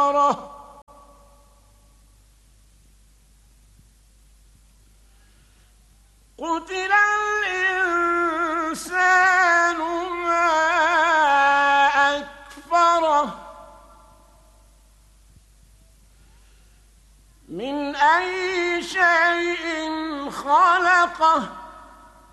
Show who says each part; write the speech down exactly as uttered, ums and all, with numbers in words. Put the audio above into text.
Speaker 1: نَصَرَهُ قُتِلَ الْإِنسَانُ مَا أَكْفَرَهُ مِنْ أَيِّ شَيْءٍ خَلَقَهُ